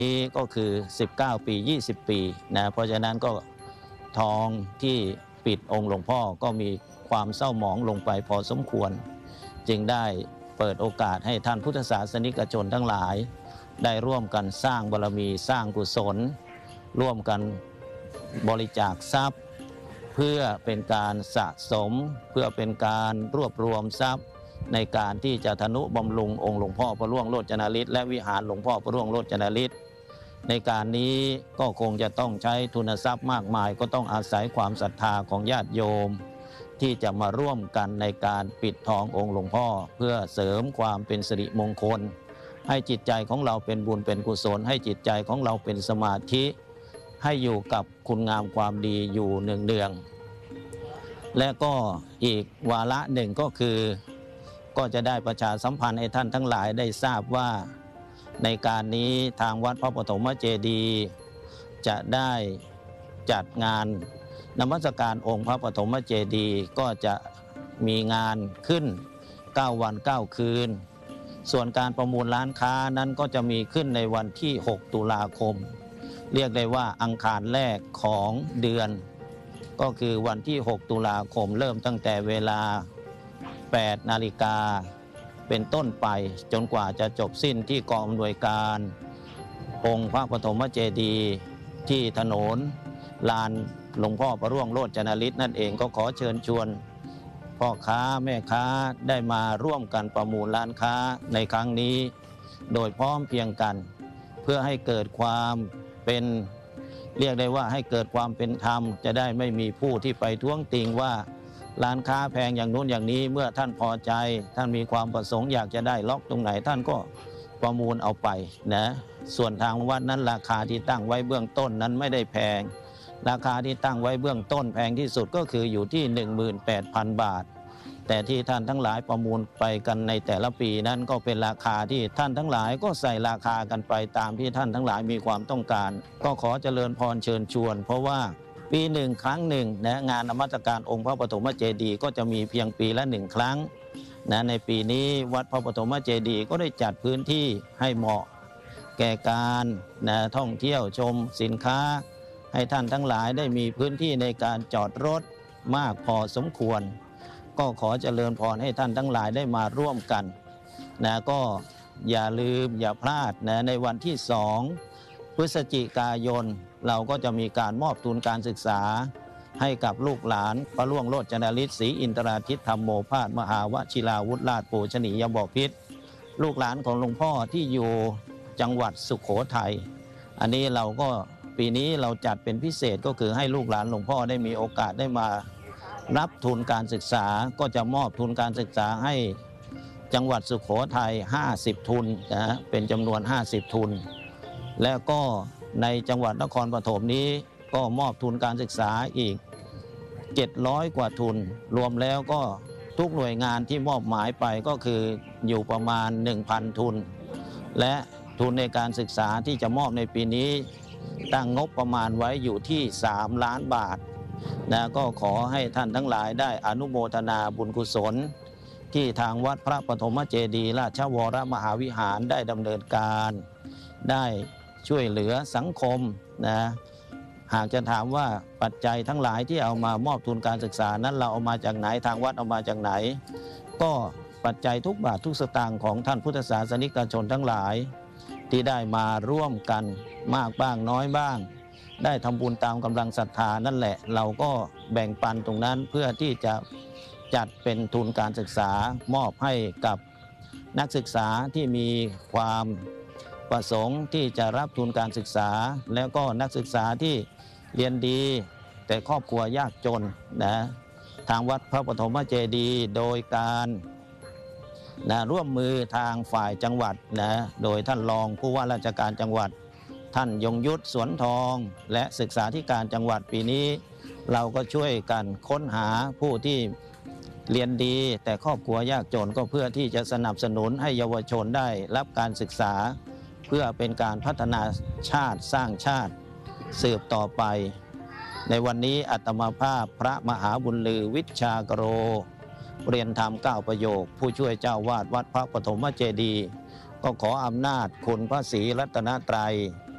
นี้ก็คือ19 ปี20 ปีนะเพราะฉะนั้นก็ทองที่ปิดองค์หลวงพ่อก็มีความเศร้าหมองลงไปพอสมควรจึงได้เปิดโอกาสให้ท่านพุทธศาสนิกชนทั้งหลายได้ร่วมกันสร้างบารมีสร้างกุศลร่วมกันบริจาคทรัพย์เพื่อเป็นการสะสมเพื่อเป็นการรวบรวมทรัพย์ในการที่จะทนุบำรุงองค์หลวงพ่อพระร่วงโรจนฤทธิ์และวิหารหลวงพ่อพระร่วงโรจนฤทธิ์ในการนี้ก็คงจะต้องใช้ทุนทรัพย์มากมายก็ต้องอาศัยความศรัทธาของญาติโยมที่จะมาร่วมกันในการปิดทององค์หลวงพ่อเพื่อเสริมความเป็นสิริมงคลให้จิตใจของเราเป็นบุญเป็นกุศลให้จิตใจของเราเป็นสมาธิให้อยู่กับคุณงามความดีอยู่เนืองๆและก็อีกวาระหนึ่งก็คือก็จะได้ประชาสัมพันธ์ให้ท่านทั้งหลายได้ทราบว่าในการนี้ทางวัดพระปฐมเจดีย์จะได้จัดงานนมัสการองค์พระปฐมเจดีย์ก็จะมีงานขึ้น9 วัน9 คืนส่วนการประมูลร้านค้านั้นก็จะมีขึ้นในวันที่6 ตุลาคมเรียกได้ว่าอังคารแรกของเดือนก็คือวันที่6 ตุลาคมเริ่มตั้งแต่เวลา8 นาฬิกาเป็นต้นไปจนกว่าจะจบสิ้นที่กองอำนวยการองค์พระปฐมเจดีย์ที่ถนนลานหลวงพ่อพระร่วงโรจนฤทธิ์นั่นเองก็ขอเชิญชวนพ่อค้าแม่ค้าได้มาร่วมกันประมูลร้านค้าในครั้งนี้โดยพร้อมเพรียงกันเพื่อให้เกิดความเป็นเรียกได้ว่าให้เกิดความเป็นธรรมจะได้ไม่มีผู้ที่ไปท้วงติงว่าร้านค้าแพงอย่างนู้นอย่างนี้เมื่อท่านพอใจท่านมีความประสงค์อยากจะได้ล็อกตรงไหนท่านก็ประมูลเอาไปนะส่วนทางวัดนั้นราคาที่ตั้งไว้เบื้องต้นนั้นไม่ได้แพงราคาที่ตั้งไว้เบื้องต้นแพงที่สุดก็คืออยู่ที่ 18,000 บาทแต่ที่ท่านทั้งหลายประมูลไปกันในแต่ละปีนั้นก็เป็นราคาที่ท่านทั้งหลายก็ใส่ราคากันไปตามที่ท่านทั้งหลายมีความต้องการก็ขอเจริญพรเชิญชวนเพราะว่าปีหนึ่งครั้งหนึ่งนะงานนมัสการองค์พระปฐมเจดีย์ก็จะมีเพียงปีละ1 ครั้งนะในปีนี้วัดพระปฐมเจดีย์ก็ได้จัดพื้นที่ให้เหมาะแก่การนะท่องเที่ยวชมสินค้าให้ท่านทั้งหลายได้มีพื้นที่ในการจอดรถมากพอสมควรก็ขอเจริญพรให้ท่านทั้งหลายได้มาร่วมกันนะก็อย่าลืมอย่าพลาดนะในวันที่2 พฤศจิกายนเราก็จะมีการมอบทุนการศึกษาให้กับลูกหลานพระร่วงโรจนฤทธิ์ศรีอินทราทิตธรรมโมภาสมหาวชิราวุธราชปูชนียบพิตรลูกหลานของหลวงพ่อที่อยู่จังหวัดสุโขทัยอันนี้เราก็ปีนี้เราจัดเป็นพิเศษก็คือให้ลูกหลานหลวงพ่อได้มีโอกาสได้มารับทุนการศึกษาก็จะมอบทุนการศึกษาให้จังหวัดสุโขทัย50 ทุนนะเป็นจำนวน50 ทุนแล้วก็ในจังหวัดนครปฐมนี้ก็มอบทุนการศึกษาอีก700 กว่าทุนรวมแล้วก็ทุกหน่วยงานที่มอบหมายไปก็คืออยู่ประมาณ 1,000 ทุนและทุนในการศึกษาที่จะมอบในปีนี้ตั้งงบประมาณไว้อยู่ที่3 ล้านบาทนะก็ขอให้ท่านทั้งหลายได้อนุโมทนาบุญกุศลที่ทางวัดพระปฐมเจดีย์ราชวรมหาวิหารได้ดำเนินการได้ช่วยเหลือสังคมนะหากจะถามว่าปัจจัยทั้งหลายที่เอามามอบทุนการศึกษานั้นเราเอามาจากไหนทางวัดเอามาจากไหนก็ปัจจัยทุกบาททุกสตางค์ของท่านพุทธศาสนิกชนทั้งหลายที่ได้มาร่วมกันมากบ้างน้อยบ้างได้ทำบุญตามกำลังศรัทธานั่นแหละเราก็แบ่งปันตรงนั้นเพื่อที่จะจัดเป็นทุนการศึกษามอบให้กับนักศึกษาที่มีความประสงค์ที่จะรับทุนการศึกษาแล้วก็นักศึกษาที่เรียนดีแต่ครอบครัวยากจนนะทางวัดพระปฐมเจดีย์โดยการร่วมมือทางฝ่ายจังหวัดนะโดยท่านรองผู้ว่าราชการจังหวัดท่านยงยุทธสวนทองและศึกษาธิการจังหวัดปีนี้เราก็ช่วยกันค้นหาผู้ที่เรียนดีแต่ครอบครัวยากจนก็เพื่อที่จะสนับสนุนให้เยาวชนได้รับการศึกษาเพื่อเป็นการพัฒนาชาติสร้างชาติสืบต่อไปในวันนี้อาตมาภาพพระมหาบุญลือวิชากโรเรียนธรรม9 ประโยคผู้ช่วยเจ้าวาดวัดพระปฐมเจดีย์ก็ขออำนาจคุณพระศรีรัตนตรัย